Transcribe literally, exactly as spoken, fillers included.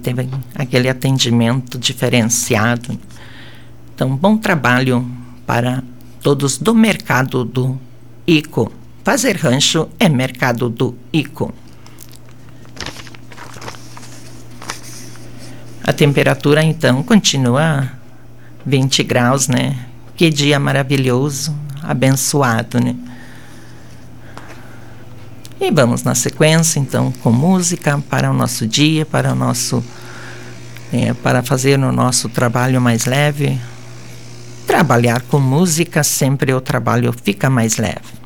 teve aquele atendimento diferenciado. Então, bom trabalho para todos do mercado do Ico. Fazer rancho é mercado do Ico. A temperatura, então, continua vinte graus, né? Que dia maravilhoso, abençoado, né? E vamos na sequência, então, com música para o nosso dia, para o nosso, é, para fazer o nosso trabalho mais leve. Trabalhar com música, sempre o trabalho fica mais leve.